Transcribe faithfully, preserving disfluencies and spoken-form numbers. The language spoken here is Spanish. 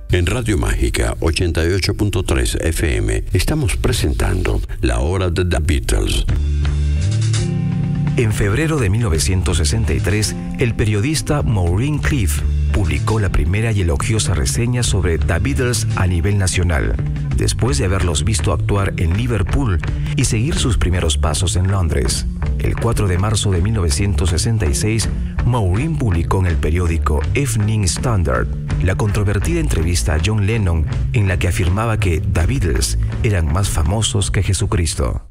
En Radio Mágica ochenta y ocho punto tres F M estamos presentando La Hora de The Beatles. En febrero de mil novecientos sesenta y tres, el periodista Maureen Cliff publicó la primera y elogiosa reseña sobre The Beatles a nivel nacional, después de haberlos visto actuar en Liverpool y seguir sus primeros pasos en Londres. El cuatro de marzo de mil novecientos sesenta y seis, Maureen publicó en el periódico Evening Standard la controvertida entrevista a John Lennon en la que afirmaba que The Beatles eran más famosos que Jesucristo.